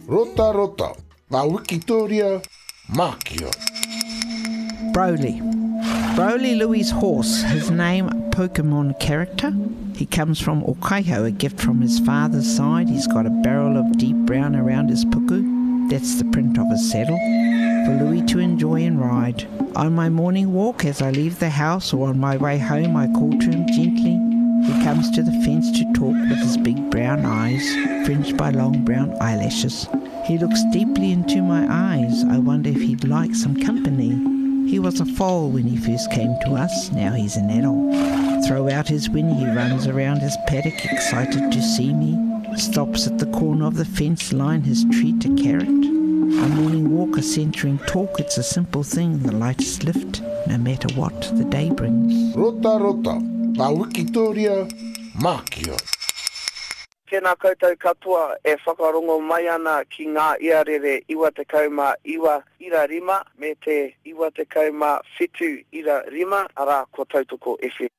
Rota rota, ngā Wikitoria, Mākio. Broly. Broly Louis' horse, his name Pokemon character. He comes from Okaiho, a gift from his father's side. He's got a barrel of deep brown around his puku. That's the print of his saddle, for Louis to enjoy and ride. On my morning walk, as I leave the house or on my way home, I call to him gently. He comes to the fence to talk with his big brown eyes, fringed by long brown eyelashes. He looks deeply into my eyes. I wonder if he'd like some company. He was a foal when he first came to us, now he's an adult. Throw out his whinny, he runs around his paddock, excited to see me. Stops at the corner of the fence line, his treat a carrot. A morning walk, a centering talk, it's a simple thing, the lightest lift, no matter what the day brings. Rota rota, ngā Wikitoria, Mākio. Tēnā koutou katoa e whakarongo mai ana ki ngā iarere iwa te kauma iwa ira rima me te iwa te kauma whitu ira rima ara ko tautoko FM.